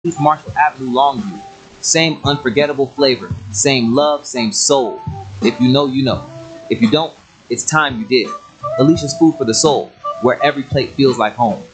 East Marshall Avenue, Longview. Same unforgettable flavor, same love, same soul. If you know, you know. If you don't, it's time you did. Alicia's Food for the Soul, where every plate feels like home.